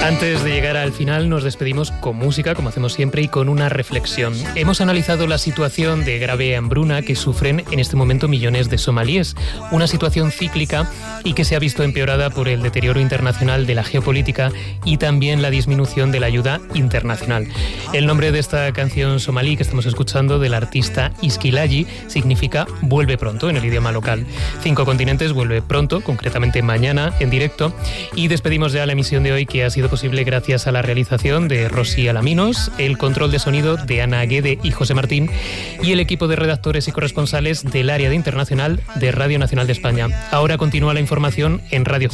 Antes de llegar al final nos despedimos con música, como hacemos siempre, y con una reflexión. Hemos analizado la situación de grave hambruna que sufren en este momento millones de somalíes, una situación cíclica y que se ha visto empeorada por el deterioro internacional de la geopolítica y también la disminución de la ayuda internacional. El nombre de esta canción somalí que estamos escuchando, del artista Iskilaji, significa vuelve pronto en el idioma local. 5 Continentes vuelve pronto, concretamente mañana, en directo, y despedimos ya la emisión de hoy, que ha sido posible gracias a la realización de Rosy Alaminos, el control de sonido de Ana Guede y José Martín y el equipo de redactores y corresponsales del área de internacional de Radio Nacional de España. Ahora continúa la información en Radio